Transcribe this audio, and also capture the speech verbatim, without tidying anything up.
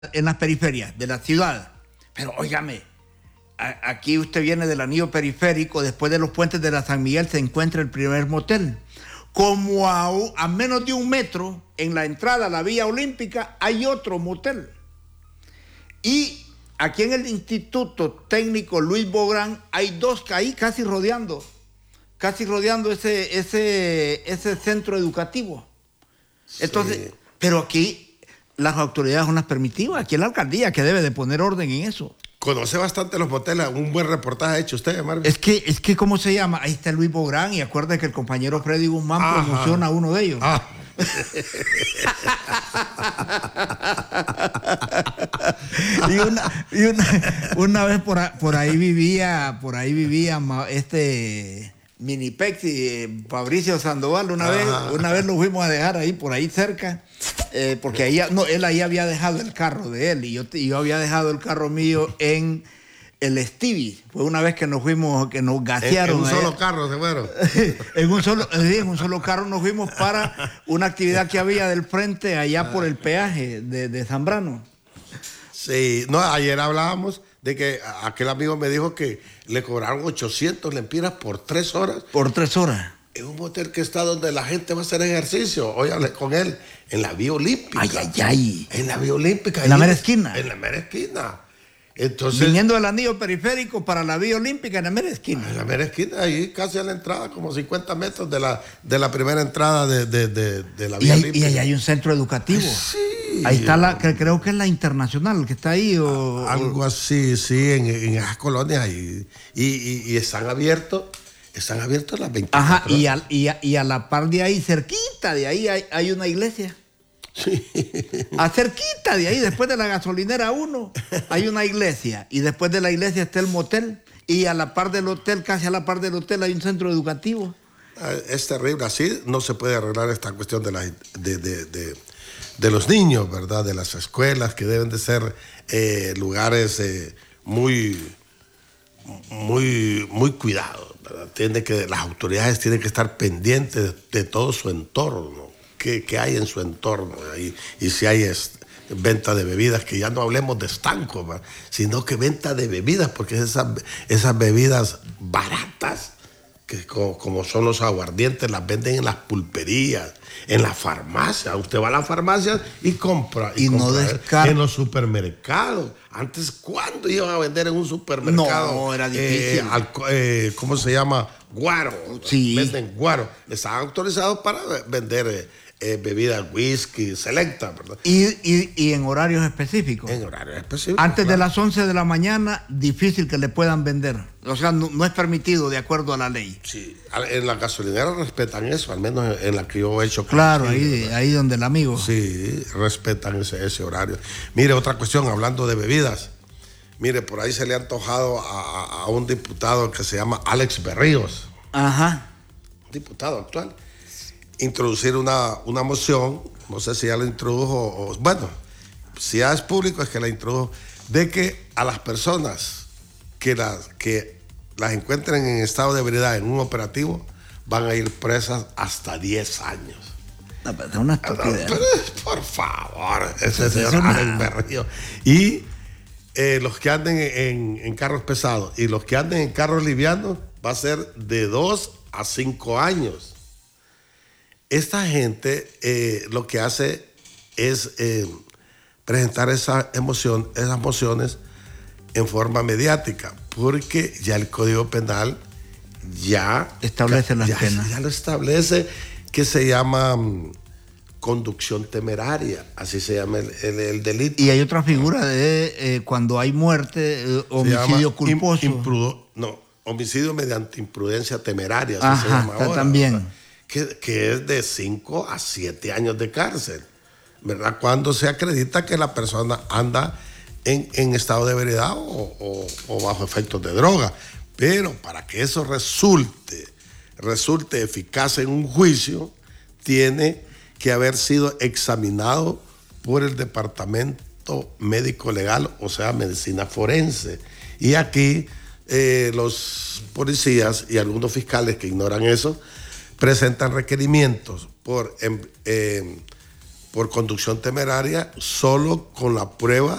en las periferias de la ciudad. Pero óigame, a, aquí usted viene del anillo periférico, después de los puentes de la San Miguel se encuentra el primer motel. Como a, a menos de un metro, en la entrada a la Vía Olímpica, hay otro motel. Y aquí en el Instituto Técnico Luis Bográn hay dos ahí casi rodeando, casi rodeando ese, ese, ese centro educativo. Entonces, sí. Pero aquí las autoridades son las permitidas, aquí es la alcaldía que debe de poner orden en eso. Conoce bastante los moteles, un buen reportaje ha hecho usted, Marvin. Es que, es que, ¿cómo se llama? Ahí está Luis Bográn y acuérdate que el compañero Freddy Guzmán Ajá. promociona a uno de ellos. Ah. y una, y una, una vez por, por ahí vivía, por ahí vivía este Mini Pexi, Fabricio Sandoval, una vez, una vez lo fuimos a dejar ahí, por ahí cerca, eh, porque ahí, no, él ahí había dejado el carro de él y yo, y yo había dejado el carro mío en el Stevie. Fue una vez que nos fuimos, que nos gasearon. En un allá. Solo carro se fueron. en, un solo, en un solo carro nos fuimos para una actividad que había del frente allá por el peaje de, de Zambrano. Sí, no, ayer hablábamos de que aquel amigo me dijo que le cobraron ochocientos lempiras por tres horas. Por tres horas. En un motel que está donde la gente va a hacer ejercicio. Hoy hablé con él, en la Vía Olímpica. Ay, ay, ay. En la Vía Olímpica. En la mera esquina. En la mera esquina. Entonces, viniendo del anillo periférico para la Vía Olímpica en la mera esquina. En la mera esquina, ahí casi a la entrada, como cincuenta metros de la, de la primera entrada de, de, de, de la Vía y hay, Olímpica. Y ahí hay un centro educativo. Sí. Ahí está la, que creo que es la Internacional, que está ahí. O, Algo así, sí, en, en esas colonias. Y, y, y, y están abiertos, están abiertos las veinticuatro Ajá, y a, y, a, y a la par de ahí, cerquita de ahí, hay, hay una iglesia. Sí. A cerquita de ahí, después de la gasolinera uno, hay una iglesia. Y después de la iglesia está el motel. Y a la par del hotel, casi a la par del hotel, hay un centro educativo. Es terrible. Así no se puede arreglar esta cuestión de, la, de, de, de, de los niños, ¿verdad? De las escuelas, que deben de ser eh, lugares eh, muy, muy, muy cuidados, ¿verdad? Tiene que, las autoridades tienen que estar pendientes de, de todo su entorno. Que, que hay en su entorno y, y si hay es, venta de bebidas, que ya no hablemos de estancos, ¿verdad? Sino que venta de bebidas, porque esas, esas bebidas baratas, que como, como son los aguardientes, las venden en las pulperías, en las farmacias. Usted va a las farmacias y compra. Y, y compra no descarga. En los supermercados. Antes, ¿cuándo iban a vender en un supermercado? No, era difícil. Eh, alco- eh, ¿Cómo se llama? Guaro. Sí. Venden guaro. Estaban autorizados para vender eh, eh, bebidas, whisky, selecta, ¿verdad? Y, y, y en horarios específicos. En horarios específicos. Antes claro. de las once de la mañana, difícil que le puedan vender. O sea, no, no es permitido de acuerdo a la ley. Sí, en la gasolinera respetan eso, al menos en la que yo he hecho. Claro, ahí, ahí donde el amigo. Sí, respetan ese, ese horario. Mire, otra cuestión, hablando de bebidas. Mire, por ahí se le ha antojado a, a un diputado que se llama Alex Berríos. Ajá. Diputado actual. Introducir una, una moción, no sé si ya la introdujo, o, bueno, si ya es público es que la introdujo, de que a las personas que las, que las encuentren en estado de ebriedad en un operativo van a ir presas hasta diez años. No, pero es una estupidez. No, pero, por favor, ese señor Alex Berríos. Y eh, los que anden en, en carros pesados y los que anden en carros livianos va a ser de dos a cinco años. Esta gente eh, lo que hace es eh, presentar esa emoción, esas mociones en forma mediática, porque ya el Código Penal ya establece las ya, penas. Ya lo establece, que se llama um, conducción temeraria, así se llama el, el, el delito. Y hay otra figura de eh, cuando hay muerte, eh, homicidio culposo. Imprudo, no, homicidio mediante imprudencia temeraria, así Ajá, se llama ahora. También. ¿Verdad? Que, que es de cinco a siete años de cárcel, ¿verdad? Cuando se acredita que la persona anda en, en estado de ebriedad o, o, o bajo efectos de droga. Pero para que eso resulte, resulte eficaz en un juicio, tiene que haber sido examinado por el Departamento Médico Legal, o sea, medicina forense. Y aquí eh, los policías y algunos fiscales que ignoran eso, presentan requerimientos por eh, por conducción temeraria solo con la prueba